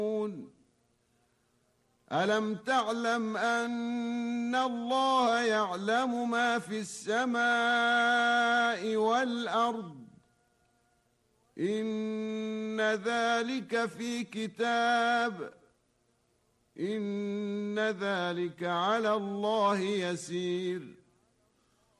ألم تعلم أن الله يعلم ما في السماء والأرض إن ذلك في كتاب إن ذلك على الله يسير